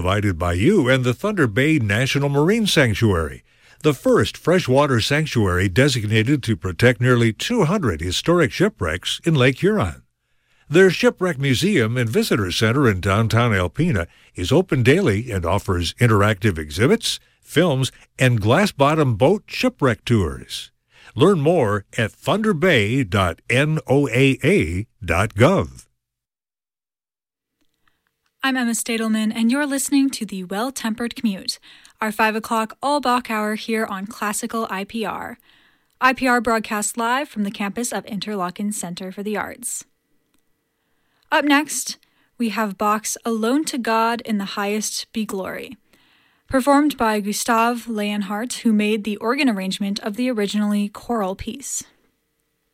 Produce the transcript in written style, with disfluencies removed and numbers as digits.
Provided by you and the Thunder Bay National Marine Sanctuary, the first freshwater sanctuary designated to protect nearly 200 historic shipwrecks in Lake Huron. Their Shipwreck Museum and Visitor Center in downtown Alpena is open daily and offers interactive exhibits, films, and glass-bottom boat shipwreck tours. Learn more at thunderbay.noaa.gov. I'm Emma Stadelman, and you're listening to the Well-Tempered Commute, our 5 o'clock all-Bach hour here on Classical IPR. IPR broadcasts live from the campus of Interlochen Center for the Arts. Up next, we have Bach's Alone to God in the Highest Be Glory, performed by Gustav Leonhardt, who made the organ arrangement of the originally choral piece.